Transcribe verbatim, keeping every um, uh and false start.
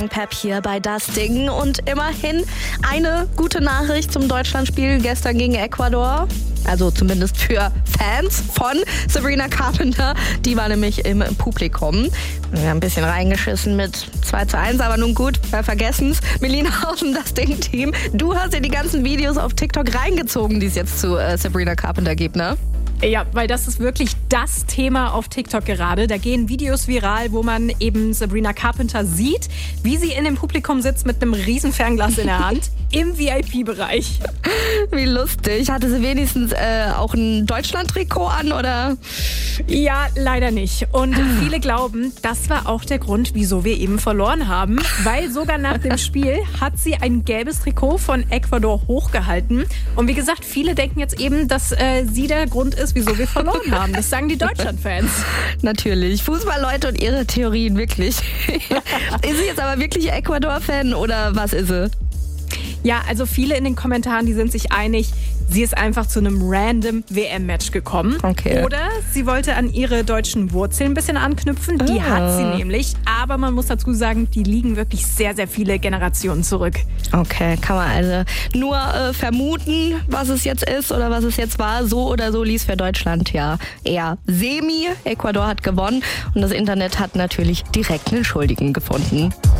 Young Pep hier bei Das Ding. Und immerhin eine gute Nachricht zum Deutschlandspiel gestern gegen Ecuador. Also zumindest für Fans von Sabrina Carpenter. Die war nämlich im Publikum. Wir haben ein bisschen reingeschissen mit zwei zu eins, aber nun gut, wir vergessen's. Melina aus dem Das Ding-Team, du hast dir die ganzen Videos auf TikTok reingezogen, die es jetzt zu äh, Sabrina Carpenter gibt, ne? Ja, weil das ist wirklich das Thema auf TikTok gerade. Da gehen Videos viral, wo man eben Sabrina Carpenter sieht, wie sie in dem Publikum sitzt mit einem riesen Fernglas in der Hand im V I P-Bereich. Wie lustig. Hatte sie wenigstens äh, auch ein Deutschland-Trikot an, oder? Ja, leider nicht. Und viele glauben, das war auch der Grund, wieso wir eben verloren haben. Weil sogar nach dem Spiel hat sie ein gelbes Trikot von Ecuador hochgehalten. Und wie gesagt, viele denken jetzt eben, dass äh, sie der Grund ist, wieso wir verloren haben. Das sagen die Deutschland-Fans. Natürlich. Fußballleute und ihre Theorien, wirklich. Ist sie jetzt aber wirklich Ecuador-Fan oder was ist sie? Ja, also viele in den Kommentaren, die sind sich einig, sie ist einfach zu einem random W M-Match gekommen. Okay. Oder sie wollte an ihre deutschen Wurzeln ein bisschen anknüpfen. Die Ah. hat sie nämlich. Aber man muss dazu sagen, die liegen wirklich sehr, sehr viele Generationen zurück. Okay, kann man also nur äh, vermuten, was es jetzt ist oder was es jetzt war. So oder so lief für Deutschland ja eher semi. Ecuador hat gewonnen und das Internet hat natürlich direkt einen Schuldigen gefunden.